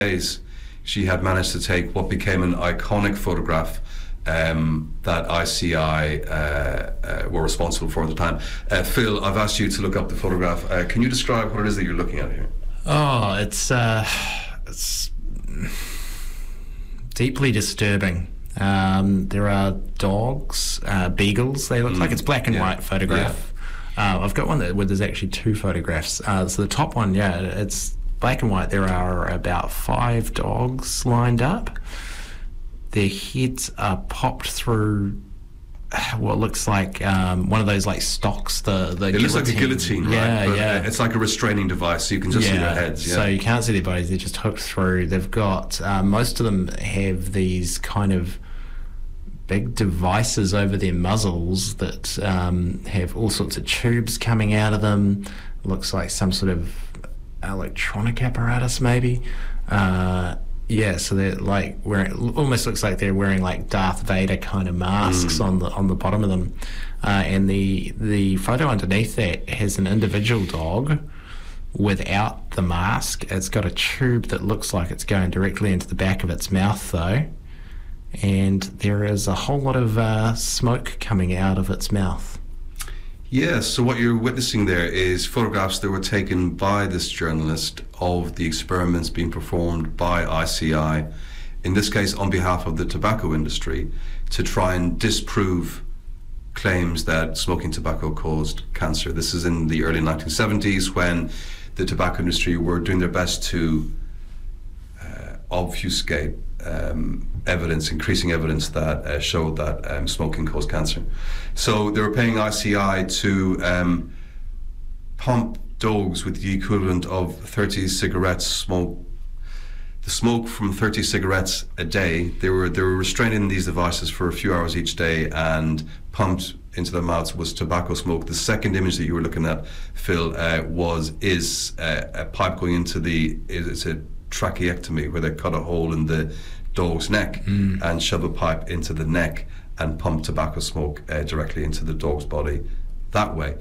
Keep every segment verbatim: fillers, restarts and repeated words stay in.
days, she had managed to take what became an iconic photograph um, that I C I uh, uh, were responsible for at the time. Uh, Phil, I've asked you to look up the photograph. Uh, can you describe what it is that you're looking at here? Oh, it's uh, it's deeply disturbing. Um, there are dogs, uh, beagles. They look mm. like it's black and yeah. white photograph. Yeah. Uh, I've got one that where there's actually two photographs. Uh, so the top one, yeah, it's black and white. There are about five dogs lined up. Their heads are popped through what looks like um, one of those like stocks. The the it guillotine. looks like a guillotine, right? Yeah, but yeah. It's like a restraining device, so you can just yeah. see their heads. Yeah. So you can't see their bodies; they're just hooked through. They've got uh, most of them have these kind of big devices over their muzzles that um, have all sorts of tubes coming out of them. Looks like some sort of electronic apparatus, maybe. Uh, Yeah, so they're like wearing, almost looks like they're wearing like Darth Vader kind of masks mm. on the on the bottom of them, uh, and the the photo underneath that has an individual dog without the mask. It's got a tube that looks like it's going directly into the back of its mouth though, and there is a whole lot of uh, smoke coming out of its mouth. Yes, so what you're witnessing there is photographs that were taken by this journalist of the experiments being performed by I C I, in this case on behalf of the tobacco industry, to try and disprove claims that smoking tobacco caused cancer. This is in the early nineteen seventies when the tobacco industry were doing their best to uh, obfuscate um, evidence, increasing evidence that uh, showed that um, smoking caused cancer. So they were paying I C I to um, pump dogs with the equivalent of thirty cigarettes smoke, the smoke from thirty cigarettes a day. They were they were restraining these devices for a few hours each day, and pumped into their mouths was tobacco smoke. The second image that you were looking at, Phil, uh, was is uh, a pipe going into the it's a tracheectomy where they cut a hole in the dog's neck mm. and shove a pipe into the neck and pump tobacco smoke uh, directly into the dog's body that way.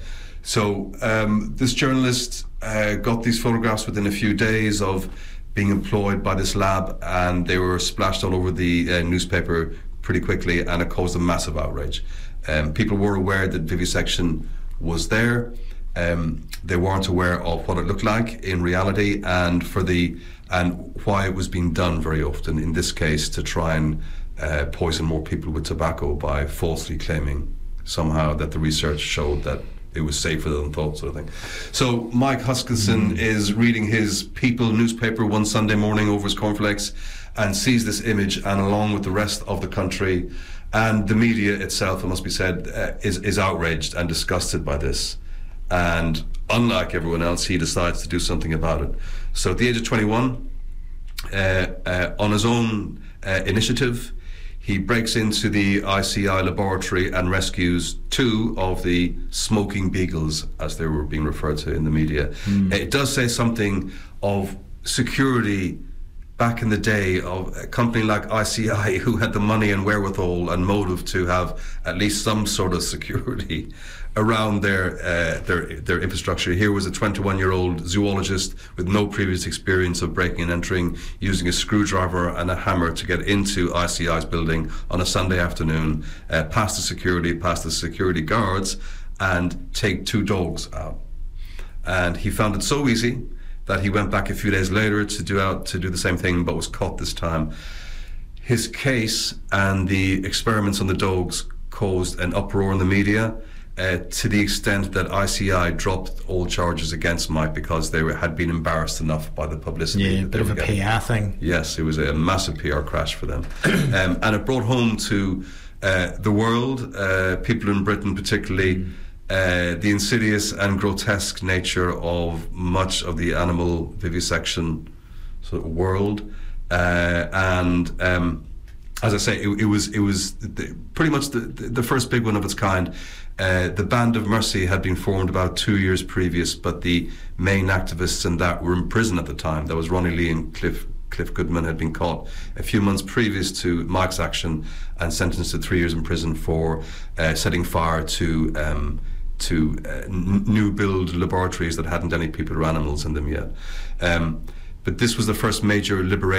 So um, this journalist uh, got these photographs within a few days of being employed by this lab, and they were splashed all over the uh, newspaper pretty quickly, and it caused a massive outrage. Um, people were aware that vivisection was there. Um, they weren't aware of what it looked like in reality, and for the and why it was being done very often, in this case, to try and uh, poison more people with tobacco by falsely claiming somehow that the research showed that it was safer than thought, sort of thing. So Mike Huskinson mm. is reading his People newspaper one Sunday morning over his cornflakes and sees this image, and along with the rest of the country and the media itself, it must be said, uh, is, is outraged and disgusted by this. And unlike everyone else, he decides to do something about it. So at the age of twenty-one, uh, uh, on his own uh, initiative, he breaks into the I C I laboratory and rescues two of the smoking beagles, as they were being referred to in the media. Mm. It does say something of security back in the day, of a company like I C I, who had the money and wherewithal and motive to have at least some sort of security around their uh, their their infrastructure. Here was a twenty-one-year-old zoologist with no previous experience of breaking and entering, using a screwdriver and a hammer to get into I C I's building on a Sunday afternoon, uh, past the security, past the security guards, and take two dogs out. And he found it so easy that he went back a few days later to do out to do the same thing, but was caught this time. His case and the experiments on the dogs caused an uproar in the media, uh, to the extent that I C I dropped all charges against Mike because they were, had been embarrassed enough by the publicity. Yeah, a bit of a getting. P R thing. Yes, it was a massive P R crash for them. um, and it brought home to uh, the world, uh, people in Britain particularly, mm. Uh, the insidious and grotesque nature of much of the animal vivisection sort of world, uh, and um, as I say, it, it was it was the, pretty much the, the first big one of its kind. Uh, the Band of Mercy had been formed about two years previous, but the main activists in that were in prison at the time. That was Ronnie Lee and Cliff Cliff Goodman had been caught a few months previous to Mike's action and sentenced to three years in prison for uh, setting fire to. Um, to uh, n- new build laboratories that hadn't any people or animals in them yet. Um, But this was the first major liberation